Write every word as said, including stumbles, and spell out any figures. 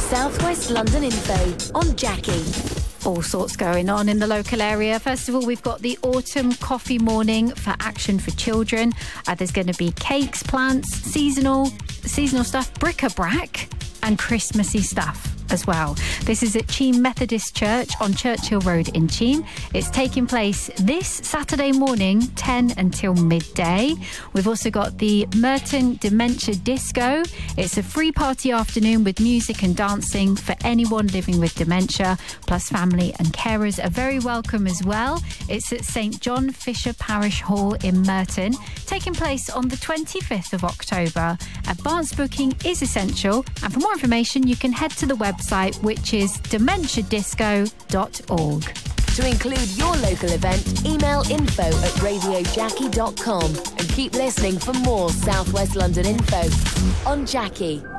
South West London info on Jackie. All sorts going on in the local area. First of all, we've got the autumn coffee morning for Action for Children. Uh, there's going to be cakes, plants, seasonal, seasonal stuff, bric-a-brac, and Christmassy stuff as well. This is at Cheam Methodist Church on Churchill Road in Cheam. It's taking place this Saturday morning, ten until midday. We've also got the Merton Dementia Disco. It's a free party afternoon with music and dancing for anyone living with dementia, plus family and carers are very welcome as well. It's at St John Fisher Parish Hall in Merton, taking place on the twenty-fifth of October. Advance booking is essential, and for more information you can head to the website, which is dementia disco dot org. To include your local event, email info at radio jackie dot com and keep listening for more South West London info on Jackie.